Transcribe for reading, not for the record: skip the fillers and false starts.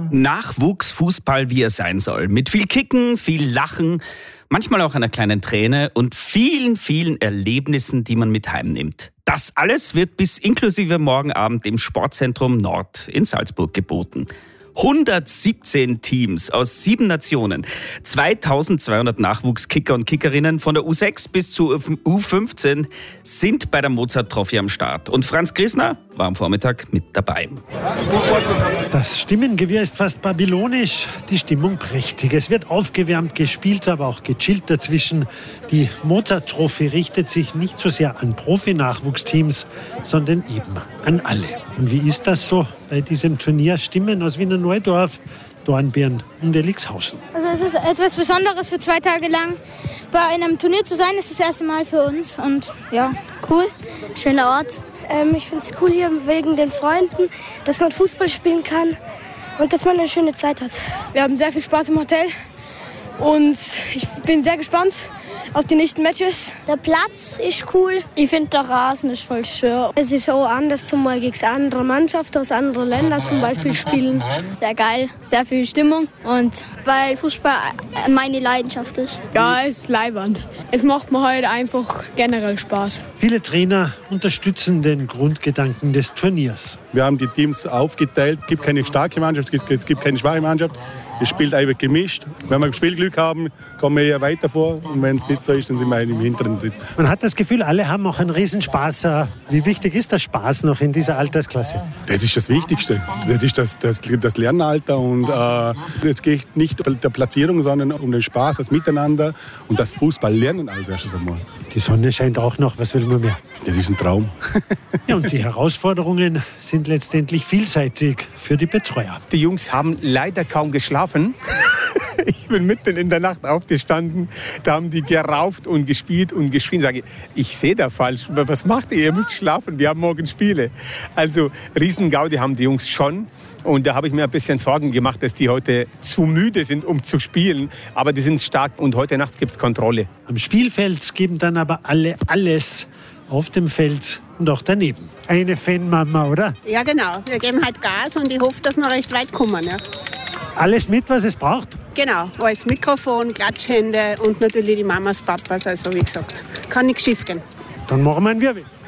Nachwuchsfußball, wie er sein soll. Mit viel Kicken, viel Lachen, manchmal auch einer kleinen Träne und vielen, vielen Erlebnissen, die man mit heimnimmt. Das alles wird bis inklusive morgen Abend im Sportzentrum Nord in Salzburg geboten. 117 Teams aus 7 Nationen, 2200 Nachwuchskicker und Kickerinnen von der U6 bis zur U15 sind bei der Mozart Trophy am Start. Und Franz Grissner war am Vormittag mit dabei. Das Stimmengewirr ist fast babylonisch, die Stimmung prächtig. Es wird aufgewärmt, gespielt, aber auch gechillt dazwischen. Die Mozart Trophy richtet sich nicht so sehr an Profi-Nachwuchsteams, sondern eben an alle. Und wie ist das so bei diesem Turnier? Stimmen aus Wiener Neudorf, Dornbirn und Elixhausen. Also es ist etwas Besonderes, für 2 Tage lang bei einem Turnier zu sein. Das ist das erste Mal für uns und ja, cool, schöner Ort. Ich finde es cool hier wegen den Freunden, dass man Fußball spielen kann und dass man eine schöne Zeit hat. Wir haben sehr viel Spaß im Hotel und ich bin sehr gespannt auf die nächsten Matches. Der Platz ist cool. Ich finde, der Rasen ist voll schön. Es ist auch anders, zum Mal gegen andere Mannschaften aus anderen Ländern zum Beispiel spielen. Sehr geil, sehr viel Stimmung und weil Fußball meine Leidenschaft ist. Ja, es ist leiwand. Es macht mir heute einfach generell Spaß. Viele Trainer unterstützen den Grundgedanken des Turniers. Wir haben die Teams aufgeteilt. Es gibt keine starke Mannschaft, es gibt keine schwache Mannschaft. Es spielt einfach gemischt. Wenn wir Spielglück haben, kommen wir eher weiter vor. Und wenn es nicht so ist, dann sind wir im hinteren Drittel. Man hat das Gefühl, alle haben auch einen Riesenspaß. Wie wichtig ist der Spaß noch in dieser Altersklasse? Das ist das Wichtigste. Das ist das Lernalter. Und es geht nicht um die Platzierung, sondern um den Spaß, das Miteinander und das Fußballlernen als erstes einmal. Die Sonne scheint auch noch. Was will man mehr? Das ist ein Traum. Ja, und die Herausforderungen sind letztendlich vielseitig für die Betreuer. Die Jungs haben leider kaum geschlafen. Ich bin mitten in der Nacht aufgestanden, da haben die gerauft und gespielt und geschrien. Sage ich sehe da falsch. Was macht ihr? Ihr müsst schlafen, wir haben morgen Spiele. Also Riesengaudi haben die Jungs schon. Und da habe ich mir ein bisschen Sorgen gemacht, dass die heute zu müde sind, um zu spielen. Aber die sind stark und heute Nacht gibt es Kontrolle. Am Spielfeld geben dann aber alle alles auf dem Feld und auch daneben. Eine Fanmama, oder? Ja, genau. Wir geben halt Gas und ich hoffe, dass wir recht weit kommen. Ja. Alles mit, was es braucht? Genau, alles Mikrofon, Klatschhände und natürlich die Mamas, Papas. Also wie gesagt, kann nichts schief gehen. Dann machen wir einen Wirbel.